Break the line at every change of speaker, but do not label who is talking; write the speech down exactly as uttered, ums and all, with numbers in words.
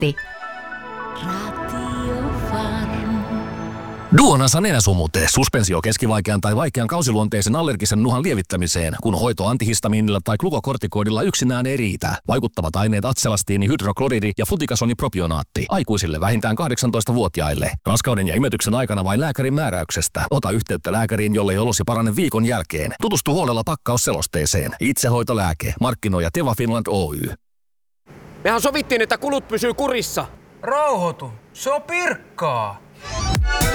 Posti.
Duonansa nenäsumute, suspensio keskivaikean tai vaikean kausiluonteisen allergisen nuhan lievittämiseen, kun hoito antihistamiinilla tai glukokortikoidilla yksinään ei riitä. Vaikuttavat aineet atselastiini, hydrokloridi ja flutikasonipropionaatti. Aikuisille vähintään kahdeksantoistavuotiaille. Raskauden ja imetyksen aikana vain lääkärin määräyksestä. Ota yhteyttä lääkäriin, jollei olosi parane viikon jälkeen. Tutustu huolella pakkausselosteeseen. Itsehoitolääke. Markkinoija Teva Finland Oy.
Mehän sovittiin, että kulut pysyy kurissa.
Rauhoitu. Se on Pirkkaa.